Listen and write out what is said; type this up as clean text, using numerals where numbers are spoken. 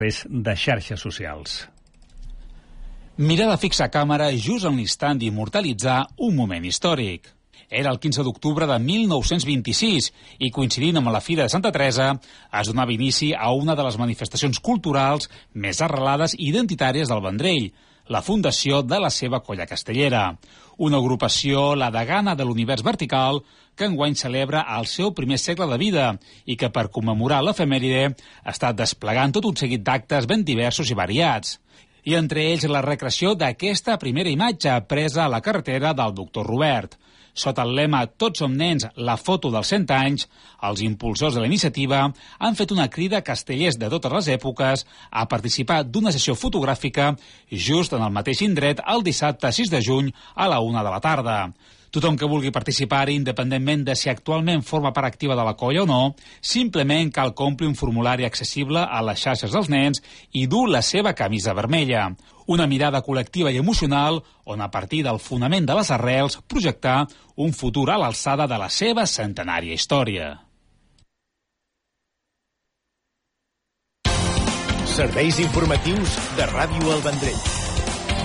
de xarxes socials. Mirada fixa a càmera just en l'instant d'immortalitzar un moment històric. Era el 15 d'octubre de 1926 i, coincidint amb la Fira de Santa Teresa, es donava inici a una de les manifestacions culturals més arrelades i identitàries del Vendrell, la fundació de la seva colla castellera. Una agrupació, la Degana de l'Univers Vertical, que enguany celebra el seu primer segle de vida i que, per commemorar l'efemèride, ha estat desplegant tot un seguit d'actes ben diversos i variats. I entre ells la recreació d'aquesta primera imatge presa a la carretera del Doctor Robert. Sota el lema «Tots som nens, la foto dels 100 anys», els impulsors de la iniciativa han fet una crida a castellers de totes les èpoques a participar d'una sessió fotogràfica just en el mateix indret el dissabte 6 de juny a la 1 de la tarda. Tothom que vulgui participar-hi, independentment de si actualment forma part activa de la colla o no, simplement cal que ompli un formulari accessible a les xarxes dels nens i dur la seva camisa vermella. Una mirada col·lectiva i emocional on, a partir del fonament de les arrels, projectar un futur a l'alçada de la seva centenària història. Serveis informatius de Ràdio El Vendrell.